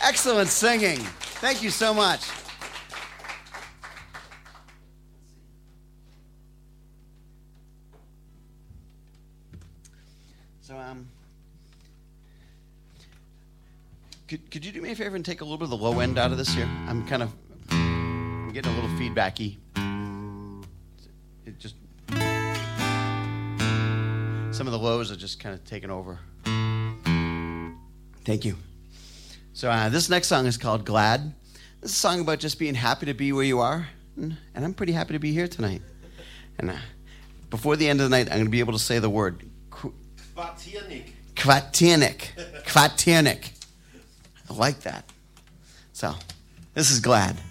Excellent singing. Thank you so much. So, could you do me a favor and take a little bit of the low end out of this here? I'm getting a little feedbacky. It just, some of the lows are just kind of taking over. Thank you. So this next song is called Glad. This is a song about just being happy to be where you are. And I'm pretty happy to be here tonight. And before the end of the night, I'm going to be able to say the word. Kvartiernik. I like that. So, this is Glad.